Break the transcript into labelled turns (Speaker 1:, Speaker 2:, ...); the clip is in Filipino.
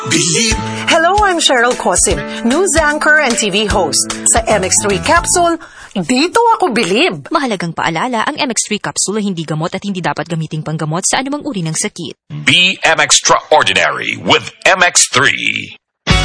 Speaker 1: Believe.
Speaker 2: Hello, I'm Cheryl Cosim, news anchor and TV host. Sa MX3 Capsule, dito ako bilib.
Speaker 3: Mahalagang paalala, ang MX3 capsule ay hindi gamot at hindi dapat gamiting panggamot sa anumang uri ng sakit.
Speaker 1: Be MXtraordinary with MX3.